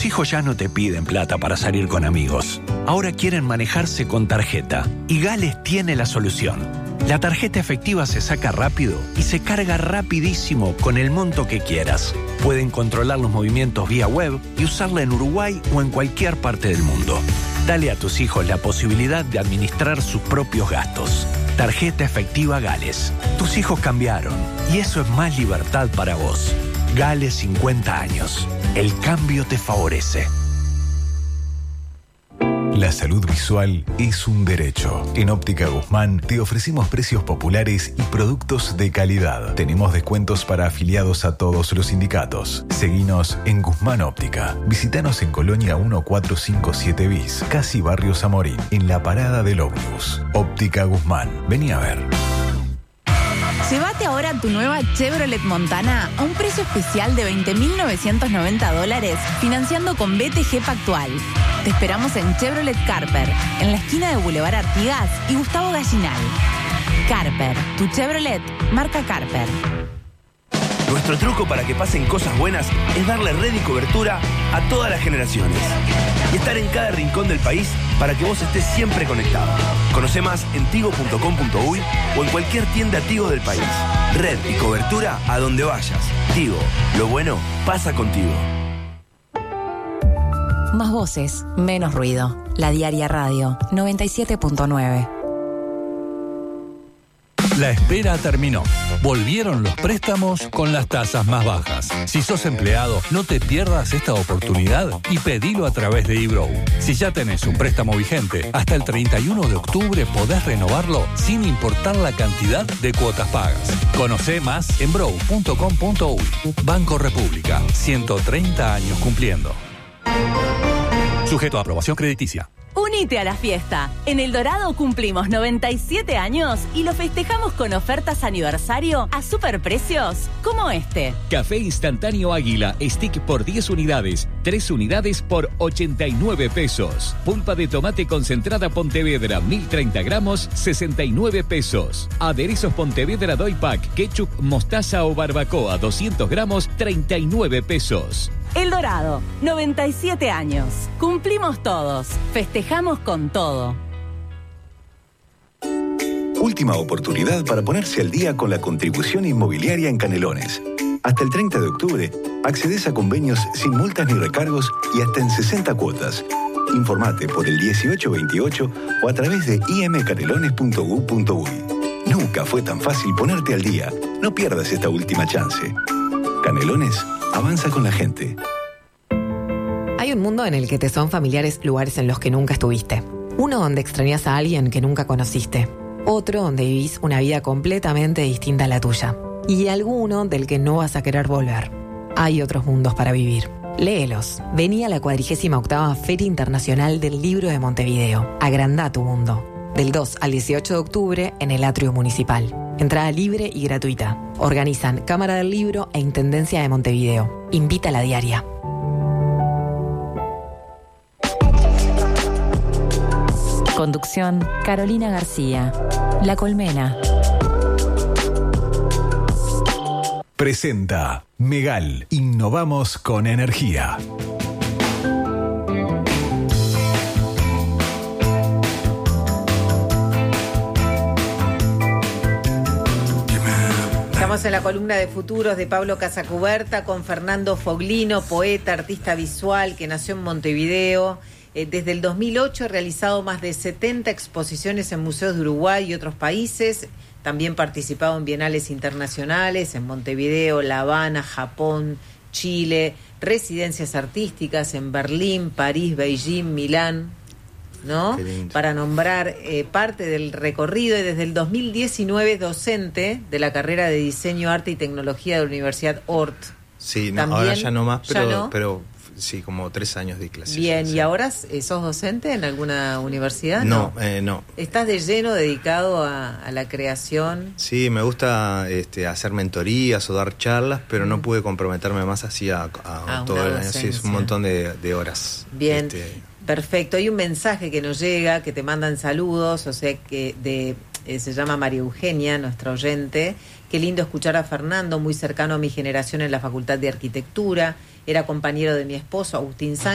hijos ya no te piden plata para salir con amigos. Ahora quieren manejarse con tarjeta. Y Gales tiene la solución. La tarjeta efectiva se saca rápido y se carga rapidísimo con el monto que quieras. Pueden controlar los movimientos vía web y usarla en Uruguay o en cualquier parte del mundo. Dale a tus hijos la posibilidad de administrar sus propios gastos. Tarjeta efectiva Gales. Tus hijos cambiaron y eso es más libertad para vos. Gales 50 años. El cambio te favorece. La salud visual es un derecho. En Óptica Guzmán te ofrecemos precios populares y productos de calidad. Tenemos descuentos para afiliados a todos los sindicatos. Seguinos en Guzmán Óptica. Visítanos en Colonia 1457 bis, casi Barrio Zamorín, en la parada del ómnibus. Óptica Guzmán. Vení a ver. Llévate ahora tu nueva Chevrolet Montana a un precio especial de $20.990 financiando con BTG Pactual. Te esperamos en Chevrolet Carper, en la esquina de Boulevard Artigas y Gustavo Gallinal. Carper, tu Chevrolet, marca Carper. Nuestro truco para que pasen cosas buenas es darle red y cobertura a todas las generaciones y estar en cada rincón del país para que vos estés siempre conectado. Conoce más en tigo.com.uy o en cualquier tienda Tigo del país. Red y cobertura a donde vayas. Tigo, lo bueno pasa contigo. Más voces, menos ruido. La Diaria Radio 97.9. La espera terminó. Volvieron los préstamos con las tasas más bajas. Si sos empleado, no te pierdas esta oportunidad y pedilo a través de eBrow. Si ya tenés un préstamo vigente, hasta el 31 de octubre podés renovarlo sin importar la cantidad de cuotas pagas. Conocé más en brow.com.uy. Banco República, 130 años cumpliendo. Sujeto a aprobación crediticia. Unite a la fiesta. En El Dorado cumplimos 97 años y lo festejamos con ofertas aniversario a superprecios como este. Café instantáneo Águila, stick por 10 unidades, 3 unidades por 89 pesos. Pulpa de tomate concentrada Pontevedra, 1030 gramos, 69 pesos. Aderezos Pontevedra Doy Pack, ketchup, mostaza o barbacoa, 200 gramos, 39 pesos. El Dorado, 97 años. Cumplimos todos. Festejamos con todo. Última oportunidad para ponerse al día con la contribución inmobiliaria en Canelones. Hasta el 30 de octubre, accedes a convenios sin multas ni recargos y hasta en 60 cuotas. Informate por el 1828 o a través de imcanelones.gov.uy. Nunca fue tan fácil ponerte al día. No pierdas esta última chance. Canelones avanza con la gente. Hay un mundo en el que te son familiares lugares en los que nunca estuviste. Uno donde extrañas a alguien que nunca conociste. Otro donde vivís una vida completamente distinta a la tuya. Y alguno del que no vas a querer volver. Hay otros mundos para vivir. Léelos. Vení a la 48ª Feria Internacional del Libro de Montevideo. Agrandá tu mundo. Del 2 al 18 de octubre en el Atrio Municipal. Entrada libre y gratuita. Organizan Cámara del Libro e Intendencia de Montevideo. Invita a la Diaria. Conducción, Carolina García. La Colmena. Presenta Megal. Innovamos con energía. Estamos en la columna de futuros de Pablo Casacuberta con Fernando Foglino, poeta, artista visual que nació en Montevideo. Desde el 2008 ha realizado más de 70 exposiciones en museos de Uruguay y otros países. También participado en bienales internacionales en Montevideo, La Habana, Japón, Chile, residencias artísticas en Berlín, París, Beijing, Milán, ¿no? Para nombrar parte del recorrido, y desde el 2019 es docente de la carrera de Diseño, Arte y Tecnología de la Universidad Ort. Sí, no, ahora ya no más, pero sí, como 3 años de clases. Bien, sí. ¿Y ahora sos docente en alguna universidad? No, no. ¿Estás de lleno dedicado a la creación? Sí, me gusta hacer mentorías o dar charlas, pero no pude comprometerme más así a todo el año. Sí, es un montón de horas. Bien, perfecto. Hay un mensaje que nos llega, que te mandan saludos, o sea, que se llama María Eugenia, nuestra oyente. Qué lindo escuchar a Fernando, muy cercano a mi generación en la Facultad de Arquitectura. Era compañero de mi esposo, Agustín Sánchez.